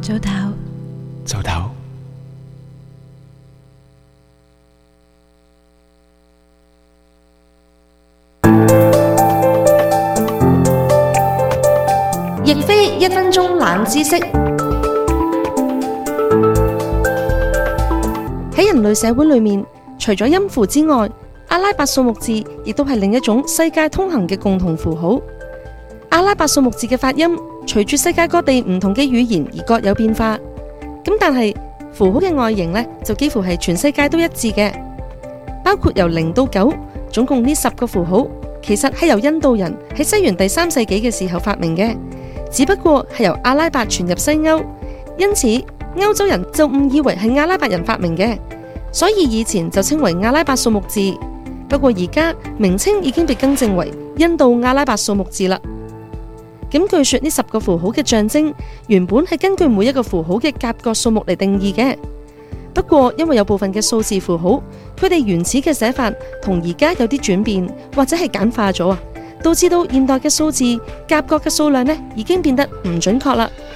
早唞， 早唞。 亦非一分鐘冷知識。喺人類社會裏面，除咗音符之外，阿拉伯數目字亦都係另一種世界通行嘅共同符號。阿拉伯數目字嘅發音隨住世界各地唔同嘅語言而各有變化，咁但係符號嘅外形呢，就幾乎係全世界都一致嘅，包括由0到9，總共呢10個符號，其實係由印度人喺西元第3世紀嘅時候發明嘅，只不過係由阿拉伯傳入西歐，因此歐洲人就誤以為係阿拉伯人發明嘅，所以以前就稱為阿拉伯數目字。不過而家名稱已經被更正為印度阿拉伯數目字啦。咁據說呢10個符號嘅象徵原本係根據每一個符號嘅夾角數目嚟定義嘅，不過因為有部分嘅數字符號，佢哋原始嘅寫法同而家有啲轉變或者係簡化咗啊，導致到現代嘅數字夾角嘅數量呢已經變得唔準確啦。